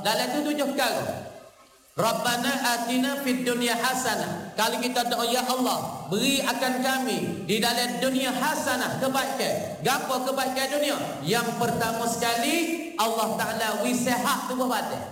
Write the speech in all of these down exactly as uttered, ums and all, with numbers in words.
dalam tu tujuh perkara. Rabbana atina fid dunya hasanah. Kalau kita doa, ya Allah, beri akan kami di dalam dunia hasanah, kebaikan. Gapo kebaikan dunia? Yang pertama sekali, Allah Ta'ala wi sihat tubuh badan.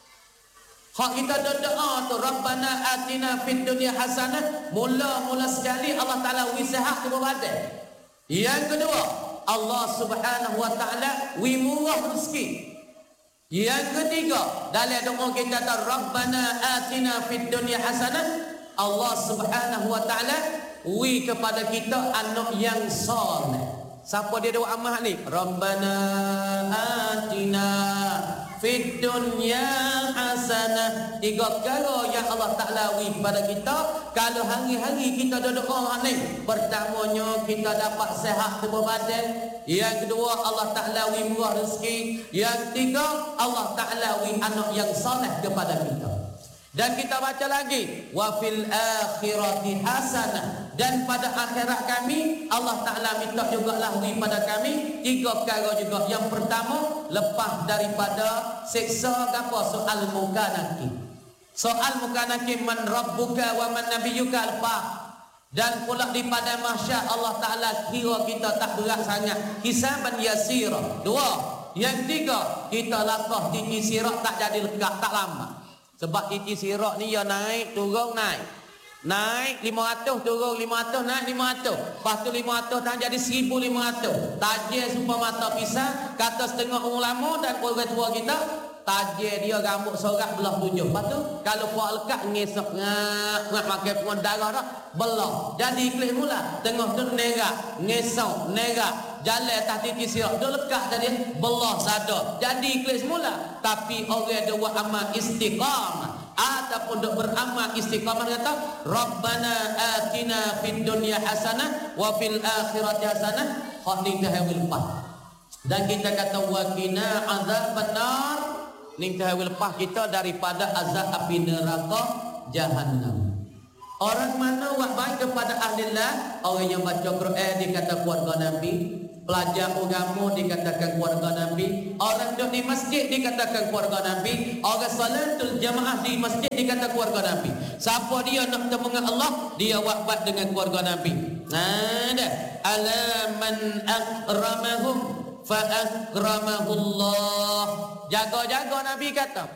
Hak kita doa tu, Rabbana atina fid dunya hasanah, mula-mula sekali Allah Ta'ala wi sihat tubuh badan. Yang kedua, Allah Subhanahu wa Ta'ala wi murah rezeki. Yang ketiga, dalam doa kita kata Rabbana atina fid dunya hasanah, Allah Subhanahu wa Ta'ala wi kepada kita anak yang soleh. Siapa dia doa amah ni? Rabbana atina fid dunya hasanah. Tiga perkara yang Allah Ta'ala wi kepada kita. Kalau hari-hari kita doa ni, pertamanya kita dapat sehat tubuh badan. Yang kedua, Allah Ta'ala wi murah rezeki. Yang ketiga, Allah Ta'ala wi anak yang soleh kepada kita. Dan kita baca lagi, wa fil akhirati hasanah. Dan pada akhirat kami, Allah Ta'ala minta jugalah wi pada kami tiga perkara juga. Yang pertama, lepas daripada siksa apa? Soal muka nakir. Soal muka nakir, man rabbuka wa man nabiyuka lepas. Dan pula di pada mahsyar Allah Ta'ala kira kita tak berat sangat, hisaban yasira. Dua. Yang tiga, kita lakah titi sirat tak jadi lekat, tak lama. Sebab titi sirat ni ya naik turun naik. Naik lima ratus, turun lima ratus, naik lima ratus. Lepas tu lima ratus tak jadi seribu lima ratus. Tajir supaya mata pisah, kata setengah ulama dan orang tua kita, tajir dia rambut sorak belah tujuh. Lepas tu kalau puak lekat ngesok ngak ngak pakai pengon darah dah belah. Jadi klik mula tengah tu nerak ngesok nerak jalan atas titi sirat tu lekat tadi belah sadar. Jadi klik semula. Tapi orang dia buat amal istiqamah ataupun duk beramal istiqamah kata Rabbana atina fid dunya hasanah wa fil akhirati hasanah. Hak ni tahawil lepas. Dan kita kata wa qina azabannar. Ning tahawil lepas kita daripada azab api neraka Jahannam. Orang mana buat baik kepada ahli-Allah? Orang yang baca Quran dikata keluarga Nabi, pelajar agama dikatakan keluarga Nabi, orang duduk di masjid dikatakan keluarga Nabi, orang salatul jamaah di masjid dikatakan keluarga Nabi. Siapa dia nak bertemu dengan Allah, dia buat baik dengan keluarga Nabi. Nah, dah. Ala man akramahum fa akramahullah. Jaga-jaga Nabi kata,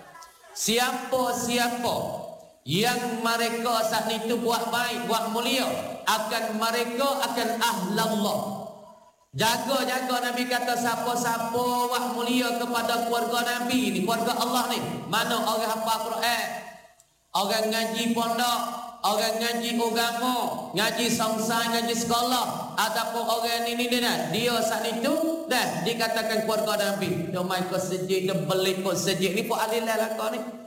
siapa-siapa yang mereka saat itu buat baik, buat mulia, akan mereka akan ahlallah. Jaga-jaga Nabi kata siapa-siapa buat mulia kepada keluarga Nabi ni, keluarga Allah ni. Mana orang hafal Quran, orang ngaji pondok, orang ngaji agama, ngaji samsai, ngaji sekolah, ataupun orang ini dia dia saat itu dah dikatakan keluarga Nabi. Dia main ke sejik, dia beli ke sejik ni pun alilai lah kau ni.